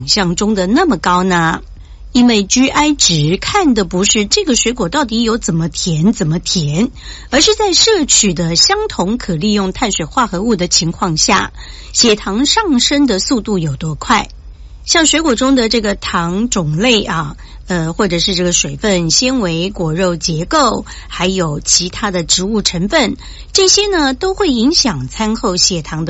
象中的那么高呢？因为 GI 值看的不是这个水果到底有怎么甜，而是在摄取的相同可利用碳水化合物的情况下，血糖上升的速度有多快。像水果中的这个糖种类啊，或者是这个水分、纤维、果肉结构，还有其他的植物成分，这些呢都会影响餐后血糖的